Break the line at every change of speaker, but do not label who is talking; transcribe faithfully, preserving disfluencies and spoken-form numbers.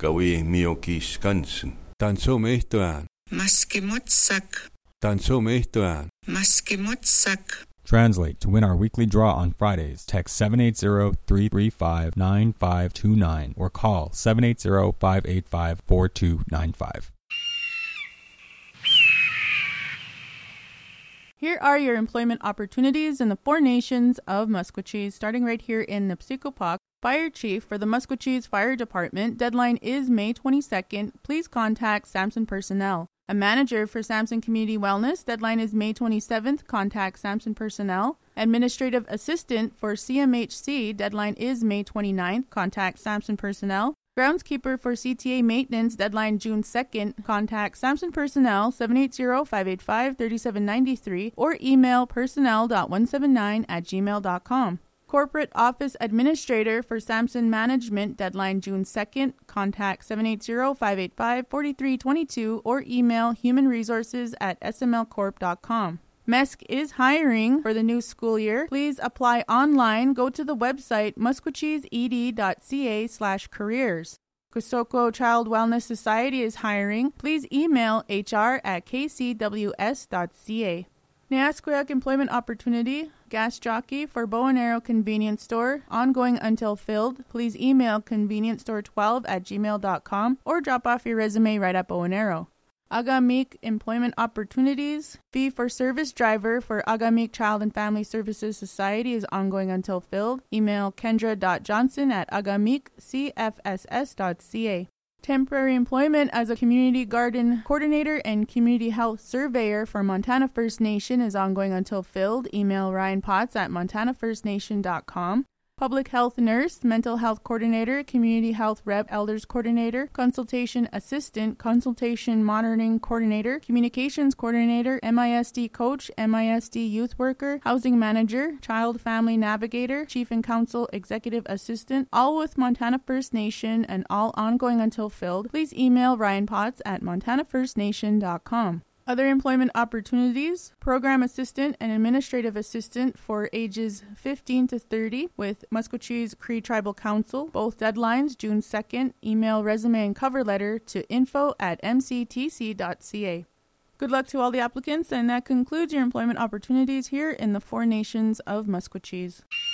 Kawi miokis kansen.
Tansomehtoan.
Maskimotsak.
Tansomehtoan.
Maskimotsak.
Translate. To win our weekly draw on Fridays, text seven eight zero, three three five, nine five two nine or call seven eight zero, five eight five, four two nine five.
Here are your employment opportunities in the four nations of Musquechies, starting right here in Nipsikupak. Fire Chief for the Musquechies Fire Department. Deadline is May twenty-second. Please contact Samson Personnel. A manager for Samson Community Wellness. Deadline is May twenty-seventh. Contact Samson Personnel. Administrative Assistant for C M H C. Deadline is May twenty-ninth. Contact Samson Personnel. Groundskeeper for C T A Maintenance. Deadline June second. Contact Samson Personnel seven eight zero, five eight five, three seven nine three or email personnel dot one seven nine at gmail dot com. Corporate Office Administrator for Samson Management. Deadline June second. Contact seven eight zero, five eight five, four three two two or email human resources at s m l corp dot com. M E S C is hiring for the new school year. Please apply online. Go to the website musquechiesed dot c a slash careers. Kosoko Child Wellness Society is hiring. Please email h r at k c w s dot c a. Neasqueyak Employment Opportunity. Gas jockey for Bow and Arrow Convenience Store. Ongoing until filled. Please email convenience store twelve at gmail dot com or drop off your resume right at Bow and Arrow. Agamik Employment Opportunities. Fee for Service Driver for Agamik Child and Family Services Society is ongoing until filled. Email kendra dot johnson at agamik c f s s dot c a. Temporary employment as a Community Garden Coordinator and Community Health Surveyor for Montana First Nation is ongoing until filled. Email Ryan Potts at montana first nation dot com. Public Health Nurse, Mental Health Coordinator, Community Health Rep Elders Coordinator, Consultation Assistant, Consultation Monitoring Coordinator, Communications Coordinator, M I S D Coach, M I S D Youth Worker, Housing Manager, Child Family Navigator, Chief and Counsel Executive Assistant, all with Montana First Nation and all ongoing until filled. Please email Ryan Potts at montana first nation dot com. Other employment opportunities, Program Assistant and Administrative Assistant for ages fifteen to thirty with Musquechies Cree Tribal Council. Both deadlines, June second. Email resume and cover letter to info at m c t c dot c a. Good luck to all the applicants, and that concludes your employment opportunities here in the four nations of Musquechies.